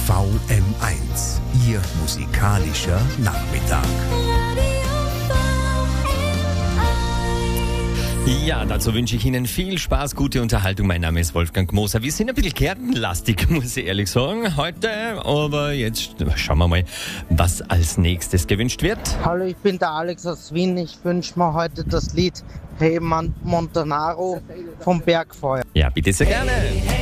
VM1, Ihr musikalischer Nachmittag. Ja, dazu wünsche ich Ihnen viel Spaß, gute Unterhaltung. Mein Name ist Wolfgang Moser. Wir sind ein bisschen kärtenlastig, muss ich ehrlich sagen, heute. Aber jetzt schauen wir mal, was als nächstes gewünscht wird. Hallo, ich bin der Alex aus Wien. Ich wünsche mir heute das Lied Hey Montanaro vom Bergfeuer. Ja, bitte sehr gerne.